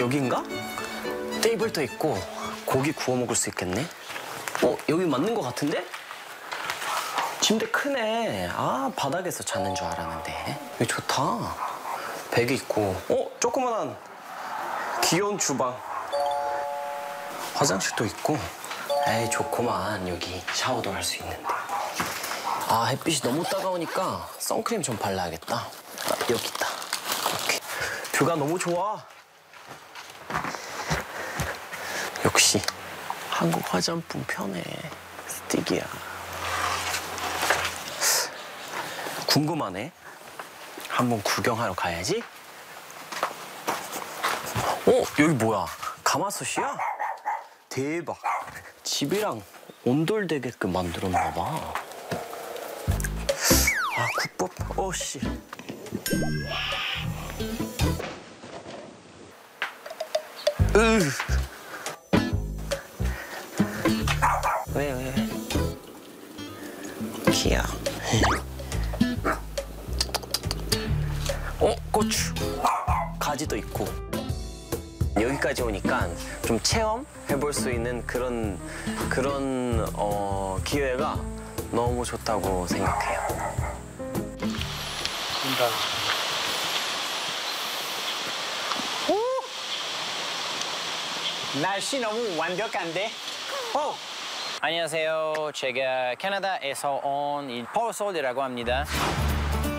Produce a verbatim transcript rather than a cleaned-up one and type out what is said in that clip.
여긴가? 테이블도 있고 고기 구워 먹을 수 있겠네. 어, 여기 맞는 것 같은데? 침대 크네. 아, 바닥에서 자는 줄 알았는데. 여기 좋다. 베개 있고. 어, 조그만한 귀여운 주방. 화장실도 있고. 에이, 좋구만. 여기 샤워도 할 수 있는데. 아, 햇빛이 너무 따가우니까 선크림 좀 발라야겠다. 아, 여기 있다. 이렇게. 뷰가 너무 좋아. 역시 한국 화장품 편해. 스틱이야. 궁금하네. 한번 구경하러 가야지. 어? 여기 뭐야? 가마솥이야? 대박. 집이랑 온돌되게끔 만들었나 봐. 아, 국밥. 어씨. 으. 왜, 왜? 키야. 어? 고추. 가지도 있고. 여기까지 오니까 좀 체험해볼 수 있는 그런, 그런, 어, 기회가 너무 좋다고 생각해요. 된다. 날씨 너무 완벽한데? 어! 안녕하세요. 제가 캐나다에서 온 폴솔이라고 합니다.